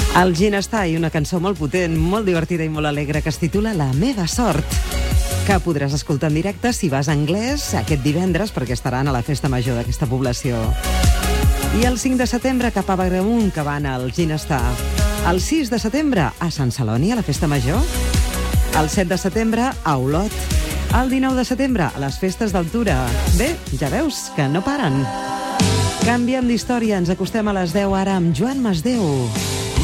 El Ginestar i una cançó molt potent, molt divertida i molt alegre que es titula La meva sort, que podràs escoltar en directe si vas a Anglès aquest divendres perquè estaran a la festa major d'aquesta població. I el 5 de setembre cap a Agramunt, que van al Ginestar. El 6 de setembre a Sant Celoni, a la festa major. El 7 de setembre a Olot. El 19 de setembre a les festes d'Altura. Bé, ja veus que no paren. Canviem d'història, ens acostem a les 10 ara amb Joan Masdeu.